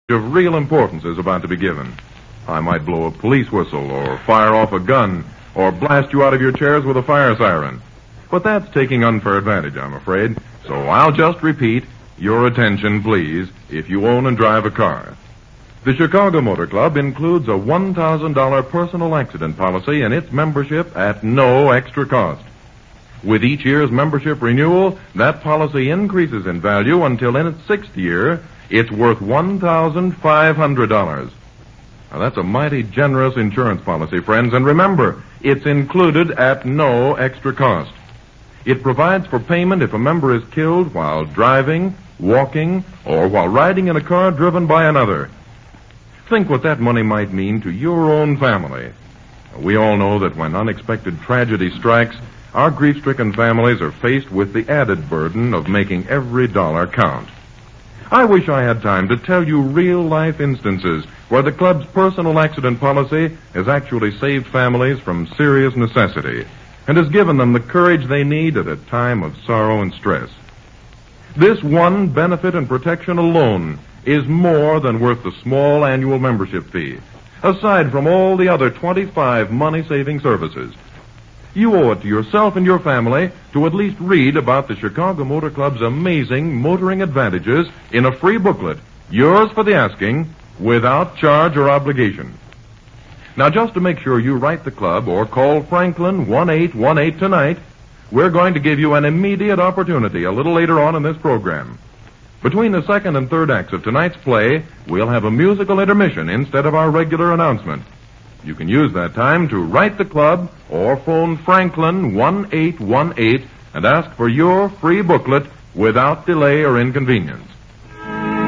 of real importance is about to be given. I might blow a police whistle or fire off a gun or blast you out of your chairs with a fire siren. But that's taking unfair advantage, I'm afraid. So I'll just repeat, your attention, please, if you own and drive a car. The Chicago Motor Club includes a $1,000 personal accident policy in its membership at no extra cost. With each year's membership renewal, that policy increases in value until in its sixth year, it's worth $1,500. Now, that's a mighty generous insurance policy, friends, and remember, it's included at no extra cost. It provides for payment if a member is killed while driving, walking, or while riding in a car driven by another. Think what that money might mean to your own family. We all know that when unexpected tragedy strikes, our grief-stricken families are faced with the added burden of making every dollar count. I wish I had time to tell you real-life instances where the club's personal accident policy has actually saved families from serious necessity and has given them the courage they need at a time of sorrow and stress. This one benefit and protection alone is more than worth the small annual membership fee, aside from all the other 25 money-saving services. You owe it to yourself and your family to at least read about the Chicago Motor Club's amazing motoring advantages in a free booklet, yours for the asking, without charge or obligation. Now, just to make sure you write the club or call Franklin 1818 tonight, we're going to give you an immediate opportunity a little later on in this program. Between the second and third acts of tonight's play, we'll have a musical intermission instead of our regular announcement. You can use that time to write the club or phone Franklin 1818 and ask for your free booklet without delay or inconvenience.